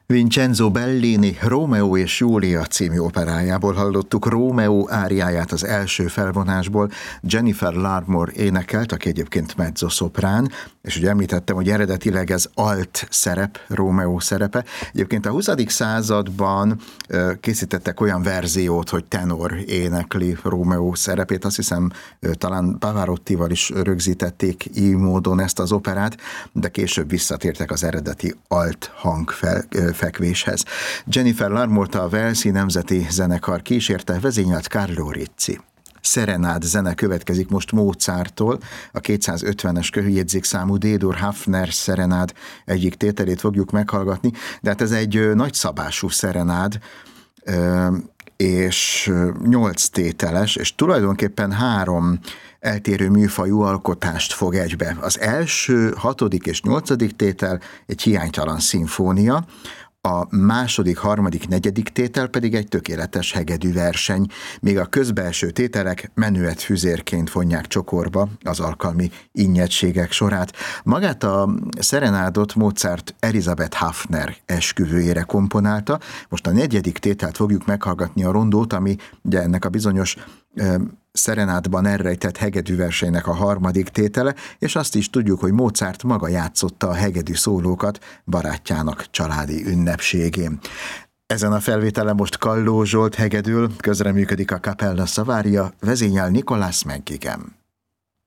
Vincenzo Bellini Rómeó és Júlia című operájából hallottuk Rómeó áriáját az első felvonásból. Jennifer Larmore énekelt, aki egyébként mezzoszoprán, és ugye említettem, hogy eredetileg ez alt szerep, Rómeó szerepe. Egyébként a 20. században készítettek olyan verziót, hogy tenor énekli Rómeó szerepét. Azt hiszem, talán Pavarottival is rögzítették így módon ezt az operát, de később visszatértek az eredeti alt hangfekvéshez. Jennifer Larmore a Walesi Nemzeti Zenekar kísérte, vezényelt Carlo Rizzi. Serenád zene következik most Mozarttól, a 250-es köhőjegyzékszámú D-dur Hafner Serenád egyik tételét fogjuk meghallgatni, de hát ez egy nagyszabású szerenád, és 8 tételes, és tulajdonképpen 3 eltérő műfajú alkotást fog egybe. Az első, 6. és 8. tétel egy hiánytalan szimfónia, a második, 3., 4. tétel pedig egy tökéletes hegedű verseny, míg a közbelső tételek menüetfüzérként vonják csokorba az alkalmi innyedségek sorát. Magát a szerenádot Mozart Elisabeth Hafner esküvőjére komponálta. Most a 4. tételt fogjuk meghallgatni, a rondót, ami ugye ennek a bizonyos szerenádban elrejtett hegedűversenynek a 3. tétele, és azt is tudjuk, hogy Mozart maga játszotta a hegedű szólókat barátjának családi ünnepségén. Ezen a felvételen most Kalló Zsolt hegedül, közreműködik a Capella Savaria, vezényel Nicolas Menkigem.